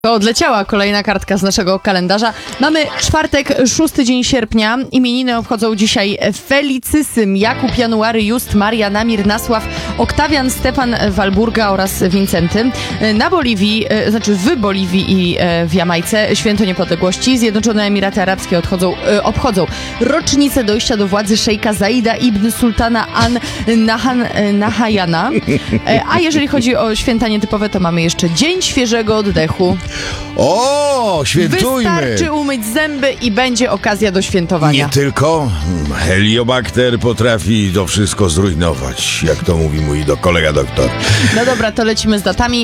To odleciała kolejna kartka z naszego kalendarza. Mamy czwartek, 6 dzień sierpnia. Imieniny obchodzą dzisiaj Felicysym, Jakub, January, Just, Maria, Namir, Nasław, Oktawian, Stefan, Walburga oraz Wincenty. W Boliwii i w Jamajce święto niepodległości. Zjednoczone Emiraty Arabskie obchodzą rocznicę dojścia do władzy szejka Zaida ibn Sultana Nahayana. A jeżeli chodzi o święta nietypowe, to mamy jeszcze Dzień Świeżego Oddechu. O, świętujmy! Wystarczy umyć zęby i będzie okazja do świętowania. Nie tylko. Heliobakter potrafi to wszystko zrujnować, jak to mówi mój kolega doktor. No dobra, to lecimy z datami.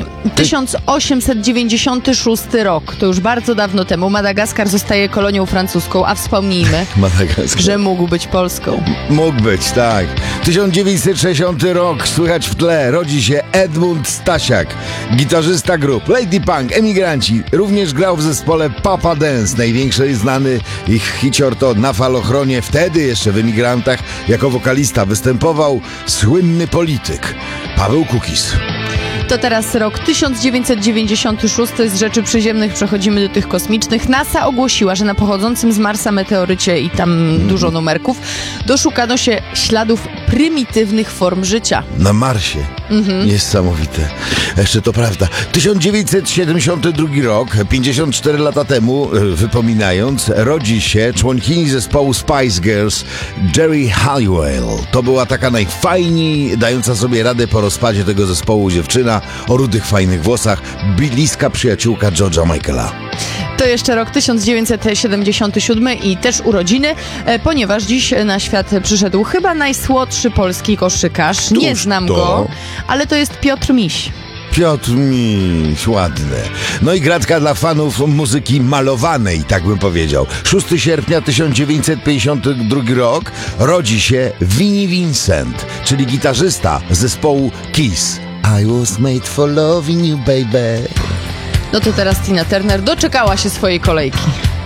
1896 rok, to już bardzo dawno temu. Madagaskar zostaje kolonią francuską, a wspomnijmy, że mógł być Polską. Mógł być, tak. 1960 rok, słychać w tle, rodzi się Edmund Stasiak, gitarzysta grup Lady Punk, Emigranci. Również grał w zespole Papa Dance. Największy znany ich hicior to Na falochronie, wtedy jeszcze w Emigrantach. Jako wokalista występował słynny polityk Paweł Kukiz. To teraz rok 1996. Z rzeczy przyziemnych przechodzimy do tych kosmicznych. NASA ogłosiła, że na pochodzącym z Marsa meteorycie i tam dużo numerków doszukano się śladów prymitywnych form życia. Na Marsie. Niesamowite. Jeszcze to prawda. 1972 rok, 54 lata temu, wypominając, rodzi się członkini zespołu Spice Girls Geri Halliwell. To była taka najfajniej dająca sobie radę po rozpadzie tego zespołu dziewczyna o rudych, fajnych włosach, bliska przyjaciółka George'a Michaela. To jeszcze rok 1977 i też urodziny, ponieważ dziś na świat przyszedł chyba najsłodszy polski koszykarz. Nie znam go, ale to jest Piotr Miś. Piotr Miś, ładne. No i gratka dla fanów muzyki malowanej, tak bym powiedział. 6 sierpnia 1952 rok rodzi się Vinnie Vincent, czyli gitarzysta zespołu Kiss. I was made for loving you, baby. No to teraz Tina Turner doczekała się swojej kolejki.